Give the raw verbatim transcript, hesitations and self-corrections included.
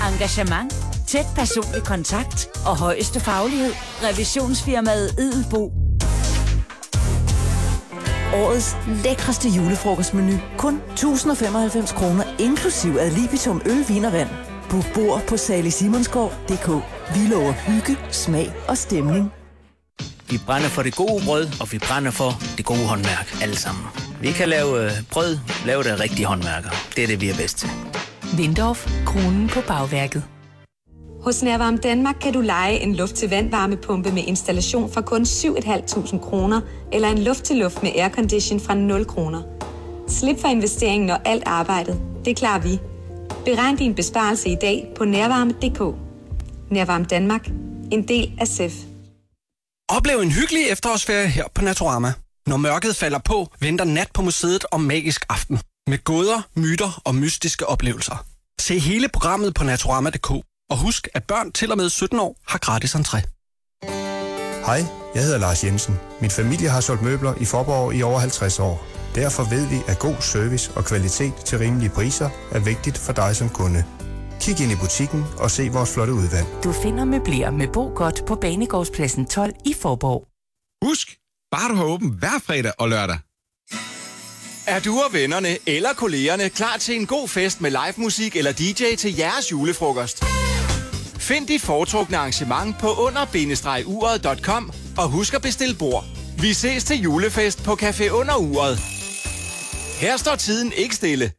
Engagement, tæt personlig kontakt og højeste faglighed. Revisionsfirmaet Edelbo. Årets lækreste julefrokostmenu. Kun tusind femoghalvfems kroner, inklusiv ad libitum øl, vin og vand. Book bord på salig simonsgaard punktum d k. Vi lover hygge, smag og stemning. Vi brænder for det gode brød, og vi brænder for det gode håndværk, alle sammen. Vi kan lave øh, brød, lave det rigtige håndværker. Det er det, vi er bedst til. Windorf, kronen på bagværket. Hos Nærvarme Danmark kan du leje en luft-til-vand-varmepumpe med installation for kun syv tusind fem hundrede kroner, eller en luft-til-luft med aircondition fra nul kroner. Slip for investeringen og alt arbejdet. Det klarer vi. Beregn din besparelse i dag på nærvarme punktum d k. Nærvarme Danmark. En del af S E F. Oplev en hyggelig efterårsferie her på Naturama. Når mørket falder på, venter Nat på museet om magisk aften. Med gåder, myter og mystiske oplevelser. Se hele programmet på naturama punktum d k. Og husk, at børn til og med sytten år har gratis entré. Hej, jeg hedder Lars Jensen. Min familie har solgt møbler i Faaborg i over halvtreds år. Derfor ved vi, at god service og kvalitet til rimelige priser er vigtigt for dig som kunde. Kig ind i butikken og se vores flotte udvalg. Du finder møbler med Bo Godt på Banegårdspladsen tolv i Faaborg. Husk, bare du har åbent hver fredag og lørdag. Er du og vennerne eller kollegerne klar til en god fest med live musik eller D J til jeres julefrokost? Find dit foretrukne arrangement på under bindestreg uret punktum com og husk at bestille bord. Vi ses til julefest på Café Under Uret. Her står tiden ikke stille.